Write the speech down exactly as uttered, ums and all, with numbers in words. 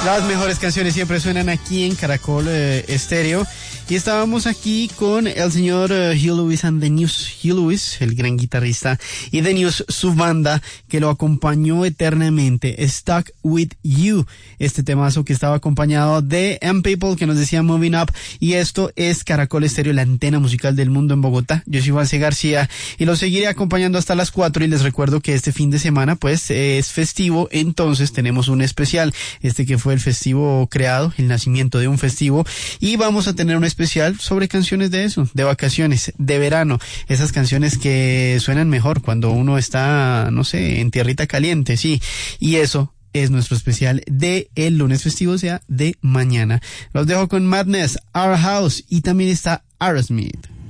Las mejores canciones siempre suenan aquí en Caracol eh, Estéreo. Y estábamos aquí con el señor uh, Hugh Lewis and the News. Hugh Lewis, el gran guitarrista, y The News, su banda, que lo acompañó eternamente. Stuck With You, este temazo que estaba acompañado de M People, que nos decía Moving Up. Y esto es Caracol Estéreo, la antena musical del mundo en Bogotá. Yo soy Juan C. García y los seguiré acompañando hasta las cuatro. Y les recuerdo que este fin de semana, pues, es festivo. Entonces tenemos un especial, este que fue el festivo creado, el nacimiento de un festivo. Y vamos a tener un especial especial sobre canciones de eso, de vacaciones, de verano, esas canciones que suenan mejor cuando uno está, no sé, en tierrita caliente, sí, y eso es nuestro especial de el lunes festivo, o sea, de mañana. Los dejo con Madness, Our House, y también está Aerosmith.